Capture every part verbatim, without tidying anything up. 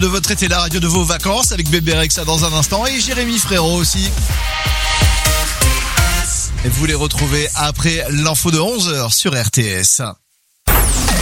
De votre été, la radio de vos vacances avec Bébé Rexa dans un instant et Jérémy Frérot aussi. Et vous les retrouvez après l'info de onze heures sur R T S. R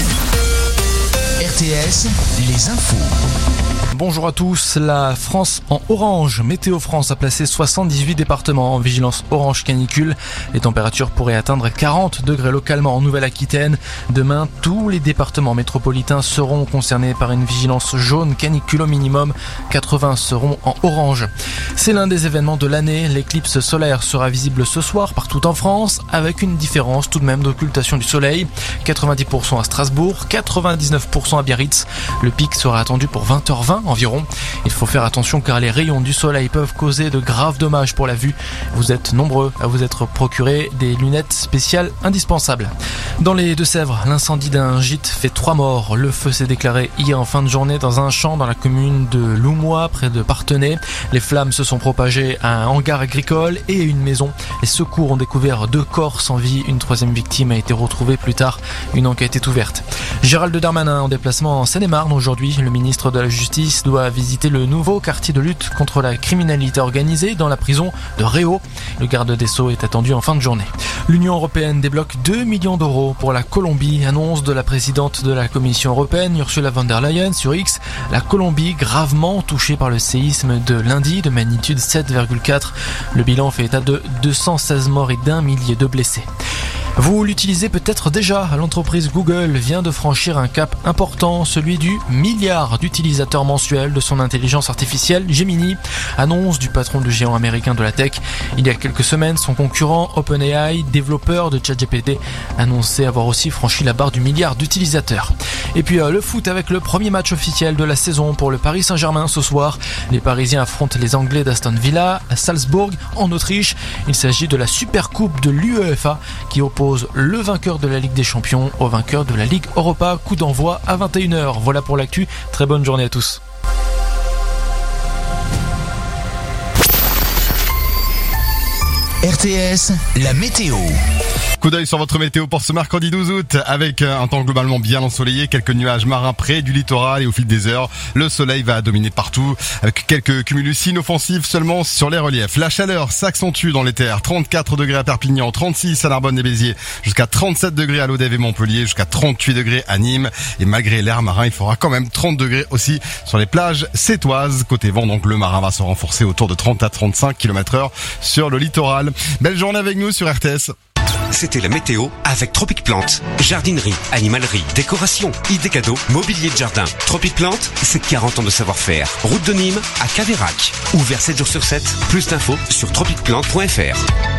T S, les infos. Bonjour à tous, la France en orange. Météo France a placé soixante-dix-huit départements en vigilance orange canicule. Les températures pourraient atteindre quarante degrés localement en Nouvelle-Aquitaine. Demain, tous les départements métropolitains seront concernés par une vigilance jaune canicule au minimum. quatre-vingts seront en orange. C'est l'un des événements de l'année. L'éclipse solaire sera visible ce soir partout en France, avec une différence tout de même d'occultation du soleil. quatre-vingt-dix pour cent à Strasbourg, quatre-vingt-dix-neuf pour cent à Biarritz. Le pic sera attendu pour vingt heures vingt environ. Il faut faire attention car les rayons du soleil peuvent causer de graves dommages pour la vue. Vous êtes nombreux à vous être procuré des lunettes spéciales indispensables. Dans les Deux-Sèvres, l'incendie d'un gîte fait trois morts. Le feu s'est déclaré hier en fin de journée dans un champ dans la commune de Loumois, près de Parthenay. Les flammes se sont propagées à un hangar agricole et à une maison. Les secours ont découvert deux corps sans vie. Une troisième victime a été retrouvée plus tard. Une enquête est ouverte. Gérald Darmanin en déplacement en Seine-et-Marne aujourd'hui. Le ministre de la Justice doit visiter le nouveau quartier de lutte contre la criminalité organisée dans la prison de Réau. Le garde des Sceaux est attendu en fin de journée. L'Union européenne débloque deux millions d'euros pour la Colombie, annonce de la présidente de la Commission européenne, Ursula von der Leyen, sur X. La Colombie gravement touchée par le séisme de lundi de magnitude sept virgule quatre. Le bilan fait état de deux cent seize morts et d'un millier de blessés. Vous l'utilisez peut-être déjà, l'entreprise Google vient de franchir un cap important, celui du milliard d'utilisateurs mensuels de son intelligence artificielle Gemini, annonce du patron du géant américain de la tech. Il y a quelques semaines, son concurrent OpenAI, développeur de ChatGPT, annonçait avoir aussi franchi la barre du milliard d'utilisateurs. Et puis euh, le foot avec le premier match officiel de la saison pour le Paris Saint-Germain ce soir. Les Parisiens affrontent les Anglais d'Aston Villa à Salzbourg en Autriche. Il s'agit de la Super Coupe de l'UEFA qui oppose le vainqueur de la Ligue des Champions au vainqueur de la Ligue Europa. Coup d'envoi à vingt et une heures. Voilà pour l'actu. Très bonne journée à tous. R T S, la météo. Coup d'œil sur votre météo pour ce mercredi douze août avec un temps globalement bien ensoleillé, quelques nuages marins près du littoral et au fil des heures, le soleil va dominer partout avec quelques cumulus inoffensifs seulement sur les reliefs. La chaleur s'accentue dans les terres, trente-quatre degrés à Perpignan, trente-six à Narbonne et Béziers, jusqu'à trente-sept degrés à Lodève et Montpellier, jusqu'à trente-huit degrés à Nîmes et malgré l'air marin, il fera quand même trente degrés aussi sur les plages sétoises. Côté vent, donc le marin va se renforcer autour de trente à trente-cinq kilomètres heure sur le littoral. Belle journée avec nous sur R T S. C'était la météo avec Tropic Plante. Jardinerie, animalerie, décoration, idées cadeaux, mobilier de jardin. Tropic Plante, c'est quarante ans de savoir-faire. Route de Nîmes à Caveyrac. Ouvert sept jours sur sept. Plus d'infos sur tropic plante point f r.